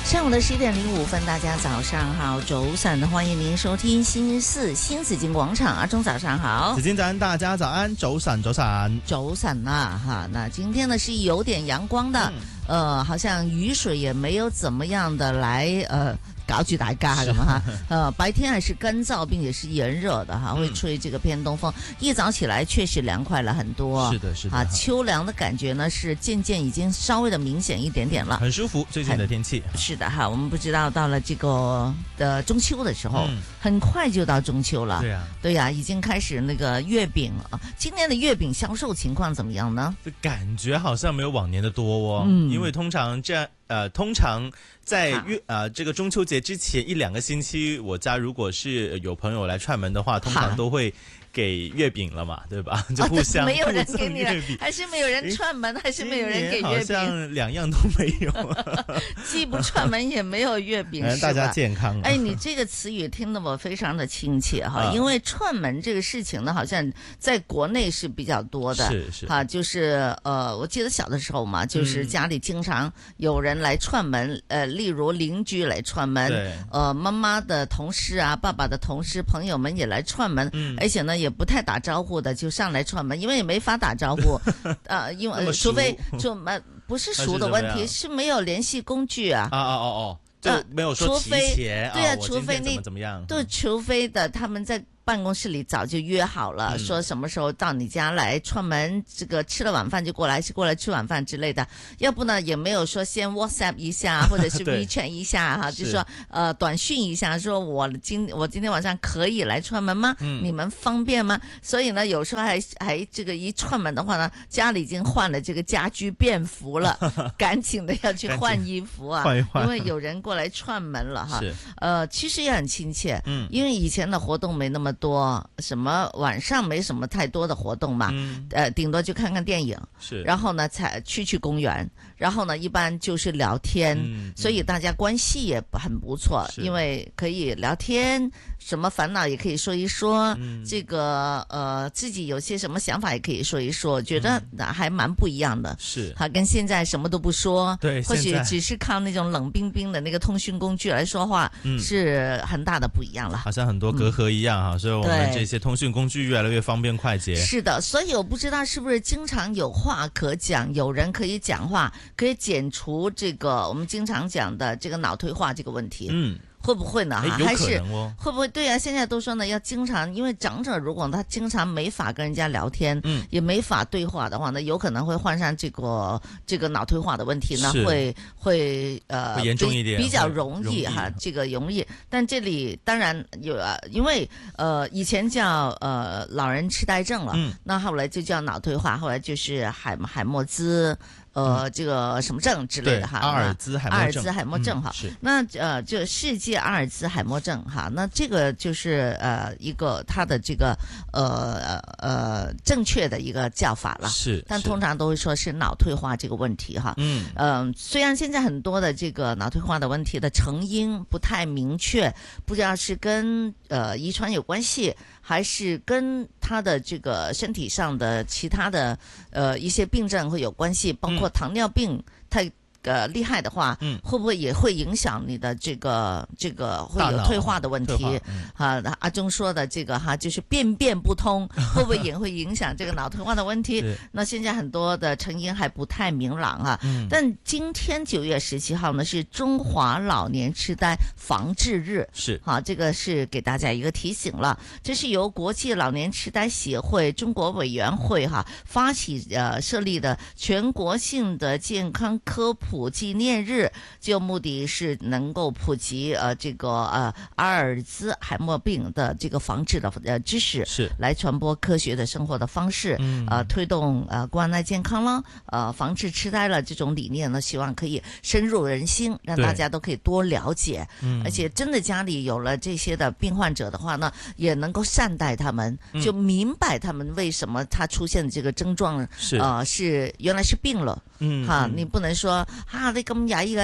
上午的11:05，大家早上好，早晨，欢迎您收听星期四新紫金广场。阿忠早上好， 紫金早安，大家早安，早晨，早晨， 早晨啊哈。那今天呢是有点阳光的，好像雨水也没有怎么样的来搞住大家咁哈，白天还是干燥并且是炎热的哈，会吹这个偏东风，一早起来确实凉快了很多。 是的，是的， 秋凉的感觉呢是渐渐已经稍微的明显一点点了， 很舒服。最近的天气是的哈，我们不知道到了这个中秋的时候，很快就到中秋了。对呀，已经开始那个月饼了。今年的月饼销售情况怎么样呢？ 感觉好像没有往年的多哦，因为通常在这个中秋节之前1-2个星期，我家如果是有朋友来串门的话，通常都会给月饼了嘛，对吧？就互相没有人给你了，还是没有人串门，还是没有人给月饼？ 好像两样都没有， 既不串门也没有月饼， 大家健康。 哎，你这个词语听得我非常的亲切哈，因为串门这个事情呢，好像在国内是比较多的， 是哈，就是我记得小的时候嘛，就是家里经常有人来串门，例如邻居来串门，妈妈的同事啊，爸爸的同事，朋友们也来串门，而且呢也不太打招呼的就上来串门，因为也没法打招呼，因为除非就不是熟的问题，是没有联系工具啊。 就没有说提前， 对啊，除非你怎么样， 对，除非的他们在办公室里早就约好了，说什么时候到你家来串门，这个吃了晚饭就过来吃晚饭之类的。要不呢，也没有说先 WhatsApp 一下，或者是 WeChat 一下哈，就说短讯一下，说我今天晚上可以来串门吗？你们方便吗？所以呢，有时候还这个一串门的话呢，家里已经换了这个家居便服了，赶紧的要去换衣服啊，因为有人过来串门了哈。其实也很亲切，因为以前的活动没那么多，什么晚上没什么太多的活动嘛，顶多就看看电影，然后呢才去公园，然后呢一般就是聊天，所以大家关系也很不错，因为可以聊天，什么烦恼也可以说一说，这个自己有些什么想法也可以说一说，觉得还蛮不一样的。 是， 他跟现在什么都不说， 对， 或许只是靠那种冷冰冰的那个通讯工具来说话，是很大的不一样了。 好像很多隔阂一样哈，所以我们这些通讯工具越来越方便快捷。 是的，所以我不知道是不是经常有话可讲，有人可以讲话，可以减除这个我们经常讲的这个脑退化这个问题。会不会呢？ 有可能哦。 会不会？对啊，现在都说呢，要经常，因为长者如果他经常没法跟人家聊天，也没法对话的话呢，有可能会患上这个脑退化的问题呢，会严重一点， 比较容易哈，这个容易。但这里当然有因为以前叫老人痴呆症了，那后来就叫脑退化，后来就是海默兹。这个什么症之类的哈， 阿尔兹海默症哈，那就世界阿尔兹海默症哈，那这个就是一个它的这个正确的一个叫法了，但通常都会说是脑退化这个问题哈，虽然现在很多的这个脑退化的问题的成因不太明确，不知道是跟遗传有关系，还是跟他的这个身体上的其他的一些病症会有关系，包括糖尿病太厉害的话，会不会也会影响你的这个会有退化的问题？阿忠说的这个哈，就是便不通，会不会也会影响这个脑退化的问题？那现在很多的成因还不太明朗啊。但今天9月17号呢是中华老年痴呆防治日，这个是给大家一个提醒了。这是由国际老年痴呆协会中国委员会发起设立的全国性的健康科普纪念日，就目的是能够普及这个阿尔兹海默病的这个防治的知识，来传播科学的生活的方式，推动关爱健康了，防治痴呆了这种理念呢，希望可以深入人心，让大家都可以多了解，而且真的家里有了这些的病患者的话呢，也能够善待他们，就明白他们为什么他出现这个症状是原来是病了，你不能说你咁曳嘅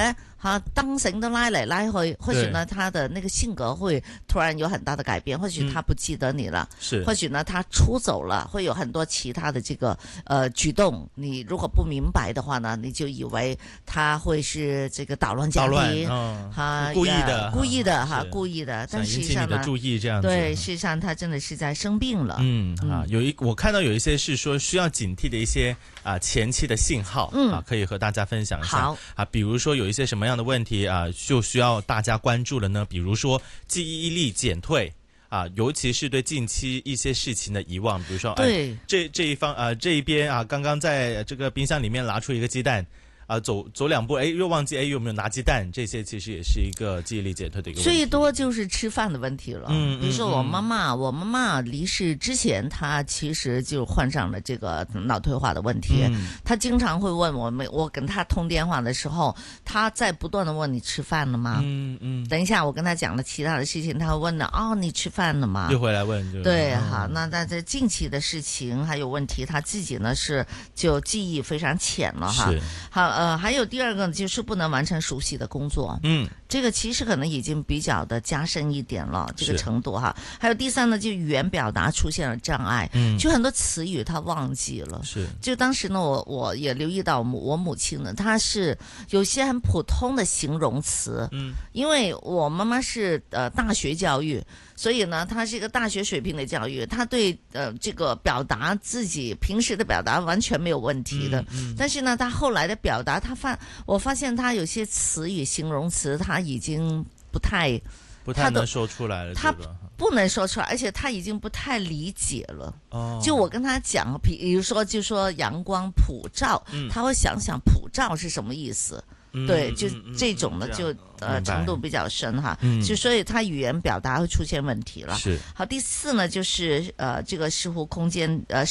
燈繩都拉嚟拉去，或許呢他的那個性格會突然有很大的改變，或許他不記得你了，或許呢他出走了，會有很多其他的這個舉動，你如果不明白的話呢，你就以為他會是這個搗亂家庭， 故意的， 故意的，但實際上呢， 注意這樣子， 對，實際上他真的是在生病了。 我看到有一些是說需要警惕的一些前期的信號，可以和大家分享一下。好，比如說有一些什麼樣的問題就需要大家關注了呢？比如說記憶力減退尤其是對近期一些事情的遺忘，比如說這一方這一邊剛剛在這個冰箱裡面拿出一個雞蛋。走兩步，又忘記有沒有拿雞蛋，這些其實也是一個記憶力減退的一個問題。 最多就是吃飯的問題了。比如說我媽媽離世之前，她其實就患上了這個腦退化的問題。她經常會問我跟她通電話的時候，她在不斷的問你吃飯了嗎？等一下我跟她講了其他的事情，她會問了你吃飯了嗎？ 又回來問。 對，好，那在近期的事情還有問題，她自己呢就記憶非常淺了哈。好。還有第二個就是不能完成熟悉的工作，這個其實可能已經比較的加深一點了，這個程度哈。還有第三呢，就語言表達出現了障礙，就很多詞語他忘記了。就當時呢，我也留意到我母親呢，她是有些很普通的形容詞，因為我媽媽是大學教育。所以呢，他是一個大學水平的教育，他對這個表達自己平時的表達完全沒有問題的。但是呢，他後來的表達，我發現他有些詞語、形容詞，他已經不太能說出來了。 他不能說出來，而且他已經不太理解了。就我跟他講，比如說就說陽光普照，他會想普照是什麼意思。對，就這種的就程度比較深哈，就所以他語言表達會出現問題了。好，第四呢就是這個視乎空間